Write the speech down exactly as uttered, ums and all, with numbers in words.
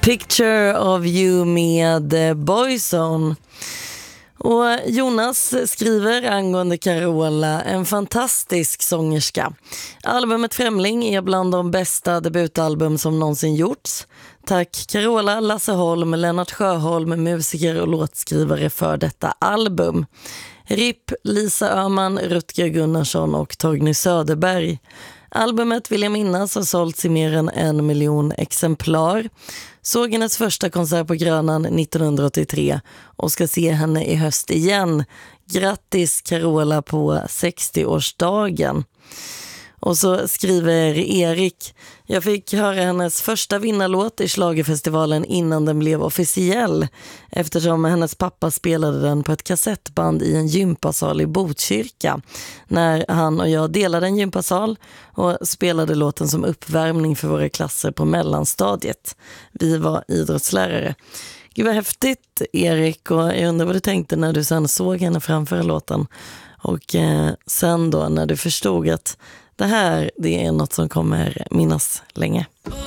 Picture of You med Boyzone. Och Jonas skriver angående Carola, en fantastisk sångerska. Albumet Främling är bland de bästa debutalbum som någonsin gjorts. Tack Carola, Lasse Holm, Lennart Sjöholm, musiker och låtskrivare för detta album. R I P Lisa Öhman, Rutger Gunnarsson och Torgny Söderberg. Albumet vill jag minnas har sålts i mer än en miljon exemplar. Såg hennes första konsert på Grönan nittonhundraåttiotre och ska se henne i höst igen. Grattis Carola på sextioårsdagen. Och så skriver Erik: jag fick höra hennes första vinnarlåt i Schlagerfestivalen innan den blev officiell, eftersom hennes pappa spelade den på ett kassettband i en gympasal i Botkyrka när han och jag delade en gympasal och spelade låten som uppvärmning för våra klasser på mellanstadiet. Vi var idrottslärare. Gud vad häftigt, Erik, och jag undrar vad du tänkte när du sen såg henne framför låten och eh, sen då när du förstod att det här, det är något som kommer minnas länge.